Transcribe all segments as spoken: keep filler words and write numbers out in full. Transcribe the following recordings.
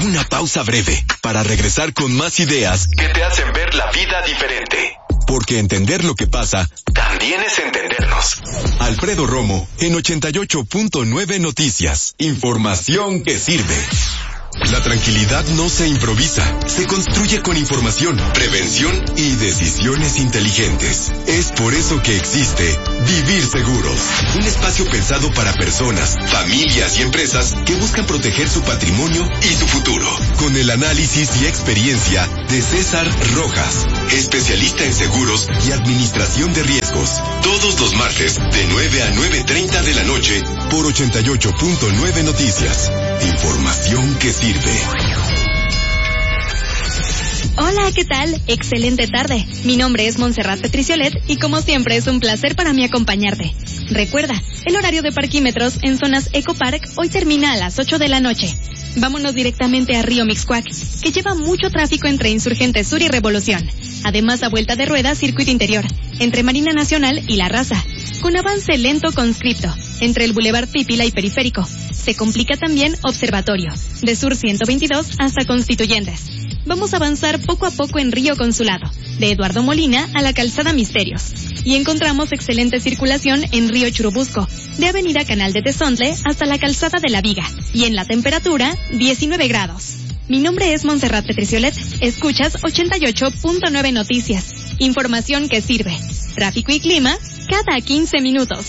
Una pausa breve para regresar con más ideas que te hacen ver la vida diferente. Porque entender lo que pasa también es entendernos. Alfredo Romo en ochenta y ocho punto nueve Noticias. Información que sirve. La tranquilidad no se improvisa, se construye con información, prevención y decisiones inteligentes. Es por eso que existe Vivir Seguros, un espacio pensado para personas, familias y empresas que buscan proteger su patrimonio y su futuro. Con el análisis y experiencia de César Rojas, especialista en seguros y administración de riesgos. Todos los martes de nueve a nueve treinta de la noche por ochenta y ocho punto nueve Noticias. Información que sirve. Hola, ¿qué tal? Excelente tarde. Mi nombre es Montserrat Petriciolet y como siempre es un placer para mí acompañarte. Recuerda, el horario de parquímetros en zonas Ecopark hoy termina a las ocho de la noche. Vámonos directamente a Río Mixcoac, que lleva mucho tráfico entre Insurgentes Sur y Revolución. Además, a vuelta de rueda, circuito interior, entre Marina Nacional y La Raza, con avance lento conscripto, entre el Boulevard Pípila y Periférico. Se complica también Observatorio, de Sur ciento veintidós hasta Constituyentes. Vamos a avanzar poco a poco en Río Consulado, de Eduardo Molina a la Calzada Misterios. Y encontramos excelente circulación en Río Churubusco, de Avenida Canal de Tezontle hasta la Calzada de la Viga. Y en la temperatura, diecinueve grados. Mi nombre es Montserrat Petriciolet. Escuchas ochenta y ocho punto nueve Noticias. Información que sirve. Tráfico y clima cada quince minutos.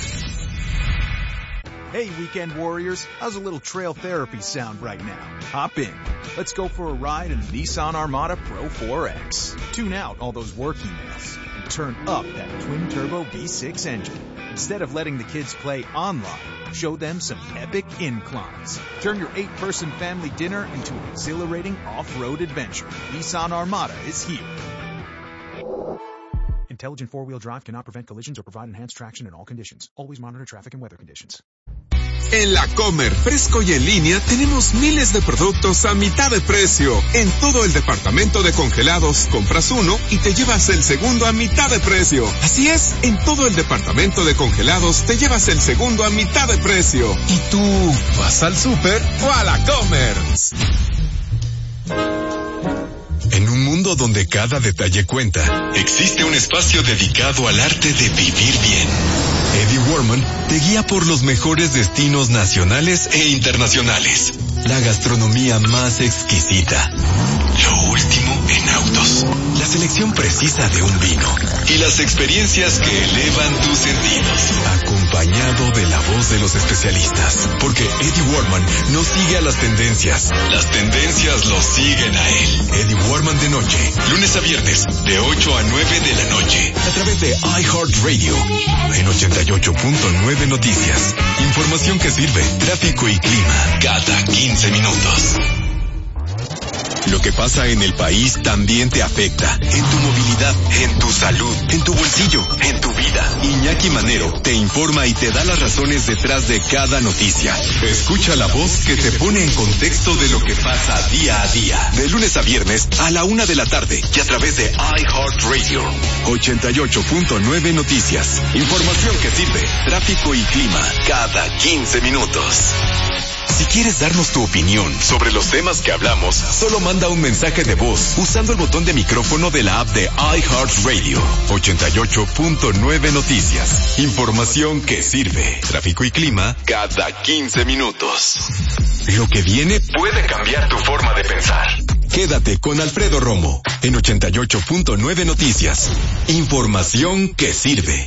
Hey, weekend warriors, how's a little trail therapy sound right now? Hop in. Let's go for a ride in the Nissan Armada Pro four X. Tune out all those work emails and turn up that twin-turbo V six engine. Instead of letting the kids play online, show them some epic inclines. Turn your eight-person family dinner into an exhilarating off-road adventure. Nissan Armada is here. Intelligent four-wheel drive cannot prevent collisions or provide enhanced traction in all conditions. Always monitor traffic and weather conditions. En La Comer, fresco y en línea, tenemos miles de productos a mitad de precio. En todo el departamento de congelados, compras uno y te llevas el segundo a mitad de precio. Así es, en todo el departamento de congelados te llevas el segundo a mitad de precio. ¿Y tú, vas al súper o a La Comer? En un mundo donde cada detalle cuenta, existe un espacio dedicado al arte de vivir bien. Eddie Warman te guía por los mejores destinos nacionales e internacionales. La gastronomía más exquisita. Lo último en autos. La selección precisa de un vino. Y las experiencias que elevan tus sentidos. Acompañado de la voz de los especialistas. Porque Eddie Warman no sigue a las tendencias. Las tendencias lo siguen a él. Eddie Warman de noche. Lunes a viernes, de ocho a nueve de la noche. A través de iHeartRadio. En ochenta y ocho punto nueve Noticias. Información que sirve. Tráfico y clima. Cada quince minutos. Lo que pasa en el país también te afecta. En tu movilidad, en tu salud, en tu bolsillo, en tu vida. Iñaki Manero te informa y te da las razones detrás de cada noticia. Escucha la voz que te pone en contexto de lo que pasa día a día. De lunes a viernes a la una de la tarde y a través de iHeartRadio. ochenta y ocho punto nueve Noticias. Información que sirve. Tráfico y clima cada quince minutos. Si quieres darnos tu opinión sobre los temas que hablamos, solo manda un mensaje de voz usando el botón de micrófono de la app de iHeartRadio. ochenta y ocho punto nueve Noticias. Información que sirve. Tráfico y clima cada quince minutos. Lo que viene puede cambiar tu forma de pensar. Quédate con Alfredo Romo en ochenta y ocho punto nueve Noticias. Información que sirve.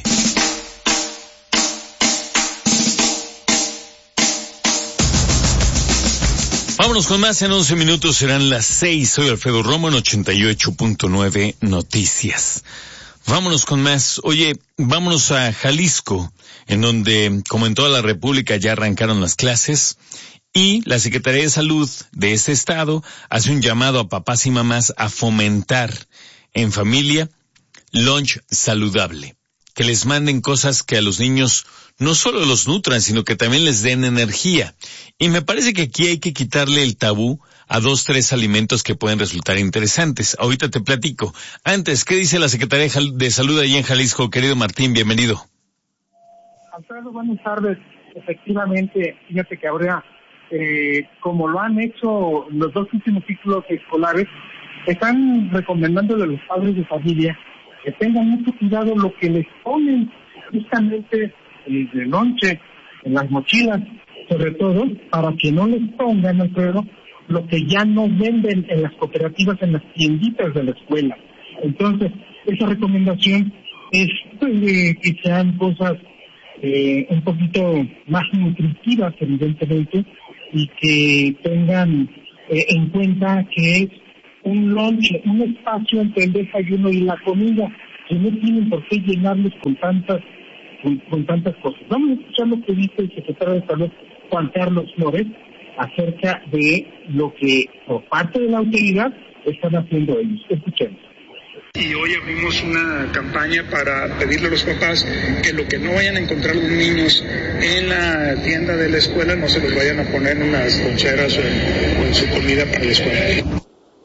Vámonos con más, en once minutos serán las seis. Soy Alfredo Romo en ochenta y ocho punto nueve Noticias. Vámonos con más. Oye, vámonos a Jalisco, en donde, como en toda la República, ya arrancaron las clases y la Secretaría de Salud de este estado hace un llamado a papás y mamás a fomentar en familia lunch saludable. Que les manden cosas que a los niños no solo los nutran, sino que también les den energía. Y me parece que aquí hay que quitarle el tabú a dos, tres alimentos que pueden resultar interesantes. Ahorita te platico. Antes, ¿qué dice la Secretaría de Salud allí en Jalisco? Querido Martín, bienvenido. Alfredo, buenas tardes. Efectivamente, fíjate que ahora eh, como lo han hecho los dos últimos ciclos escolares, están recomendando a los padres de familia que tengan mucho cuidado lo que les ponen justamente eh, de lonche en las mochilas, sobre todo para que no les pongan, Alfredo, lo que ya no venden en las cooperativas, en las tienditas de la escuela. Entonces, esa recomendación es eh, que sean cosas eh, un poquito más nutritivas, evidentemente, y que tengan eh, en cuenta que es un lunch, un espacio entre el desayuno y la comida, que no tienen por qué llenarlos con tantas con, con tantas cosas. Vamos a escuchar lo que dice el secretario de Salud, Juan Carlos Flores, acerca de lo que por parte de la autoridad están haciendo ellos. Escuchemos. Y hoy abrimos una campaña para pedirle a los papás que lo que no vayan a encontrar los niños en la tienda de la escuela no se los vayan a poner en unas loncheras o en, o en su comida para la escuela.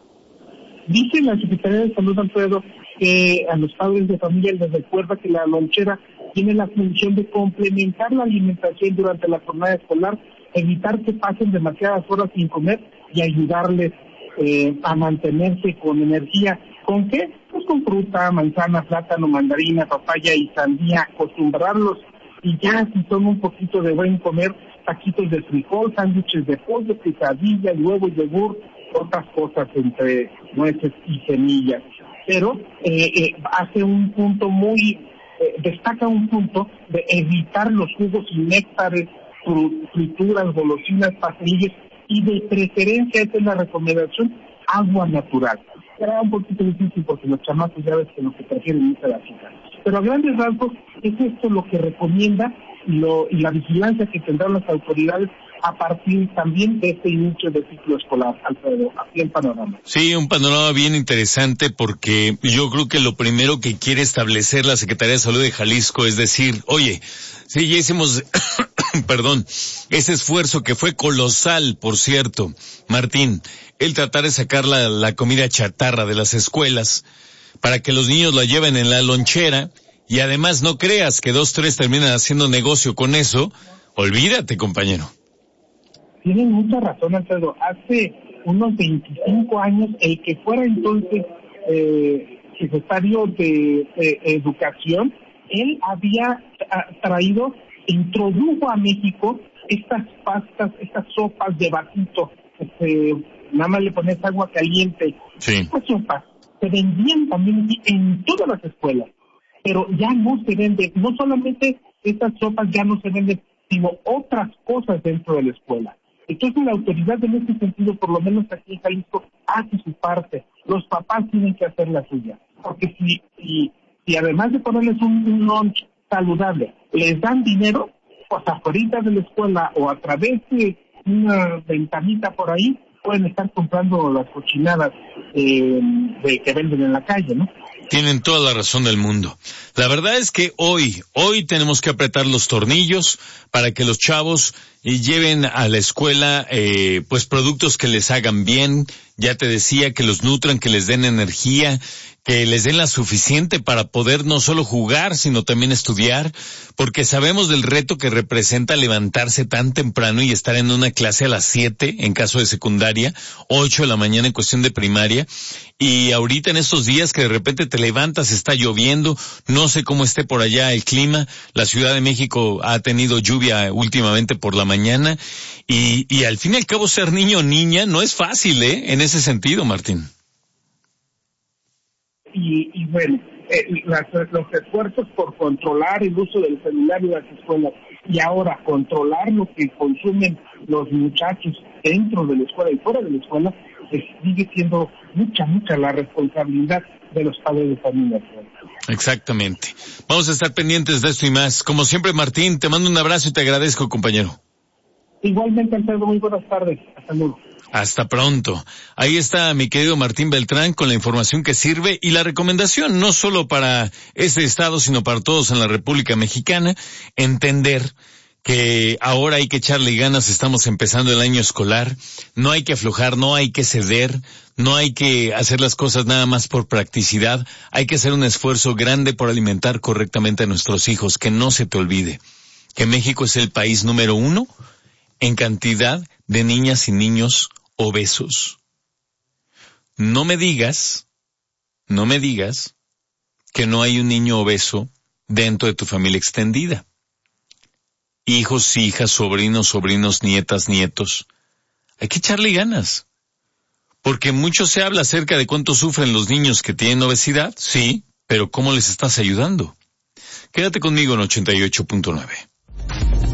Dice la Secretaría de Salud, Alfredo, que a los padres de familia les recuerda que la lonchera tiene la función de complementar la alimentación durante la jornada escolar, evitar que pasen demasiadas horas sin comer y ayudarles eh, a mantenerse con energía. ¿Con qué? Pues con fruta, manzana, plátano, mandarina, papaya y sandía, acostumbrarlos. Y ya si son un poquito de buen comer, taquitos de frijol, sándwiches de pollo, quesadilla, huevo, yogur, otras cosas entre nueces y semillas. Pero eh, eh, hace un punto muy, eh, destaca un punto de evitar los jugos y néctares, frituras, golosinas, pastelillos, y de preferencia, esta es la recomendación, agua natural. Será un poquito difícil porque los chamacos ya ves que lo que prefieren es el azúcar. Pero a grandes rasgos es esto lo que recomienda y, lo, y la vigilancia que tendrán las autoridades a partir también de este inicio del ciclo escolar, Alfredo, así el panorama. Sí, un panorama bien interesante porque yo creo que lo primero que quiere establecer la Secretaría de Salud de Jalisco es decir, oye, sí, ya hicimos, perdón, ese esfuerzo que fue colosal, por cierto, Martín, el tratar de sacar la, la comida chatarra de las escuelas para que los niños la lleven en la lonchera y además no creas que dos, tres terminan haciendo negocio con eso, olvídate, compañero. Tienen mucha razón, Alfredo. Hace unos veinticinco años, el que fuera entonces eh, secretario de eh, Educación, él había traído, introdujo a México estas pastas, estas sopas de vasito, este, nada más le pones agua caliente. Sí. Estas sopas se vendían también en todas las escuelas, pero ya no se venden, no solamente estas sopas ya no se venden, sino otras cosas dentro de la escuela. Entonces la autoridad en este sentido, por lo menos aquí en Jalisco, hace su parte. Los papás tienen que hacer la suya. Porque si, si, si además de ponerles un, un lunch saludable, les dan dinero, pues afuera de la escuela o a través de una ventanita por ahí, pueden estar comprando las cochinadas eh, de, que venden en la calle, ¿no? Tienen toda la razón del mundo. La verdad es que hoy, hoy tenemos que apretar los tornillos para que los chavos lleven a la escuela eh, pues productos que les hagan bien, ya te decía, que los nutran, que les den energía, que les den la suficiente para poder no solo jugar, sino también estudiar, porque sabemos del reto que representa levantarse tan temprano y estar en una clase a las siete, en caso de secundaria, ocho de la mañana en cuestión de primaria, y ahorita en estos días que de repente te levantas, está lloviendo, no sé cómo esté por allá el clima, la Ciudad de México ha tenido lluvia últimamente por la mañana, y, y al fin y al cabo ser niño o niña no es fácil, ¿eh? En ese sentido, Martín. Y, y bueno, eh, las, los esfuerzos por controlar el uso del celular y las escuelas y ahora controlar lo que consumen los muchachos dentro de la escuela y fuera de la escuela, pues sigue siendo mucha, mucha la responsabilidad de los padres de familia. Exactamente. Vamos a estar pendientes de esto y más. Como siempre, Martín, te mando un abrazo y te agradezco, compañero. Igualmente, Alfredo, muy buenas tardes. Hasta luego. Hasta pronto. Ahí está mi querido Martín Beltrán con la información que sirve y la recomendación no solo para este estado, sino para todos en la República Mexicana, entender que ahora hay que echarle ganas, estamos empezando el año escolar, no hay que aflojar, no hay que ceder, no hay que hacer las cosas nada más por practicidad, hay que hacer un esfuerzo grande por alimentar correctamente a nuestros hijos, que no se te olvide que México es el país número uno en cantidad de niñas y niños obesos. No me digas, no me digas que no hay un niño obeso dentro de tu familia extendida. Hijos, hijas, sobrinos, sobrinos, nietas, nietos. Hay que echarle ganas. Porque mucho se habla acerca de cuánto sufren los niños que tienen obesidad, sí, pero ¿cómo les estás ayudando? Quédate conmigo en ochenta y ocho punto nueve.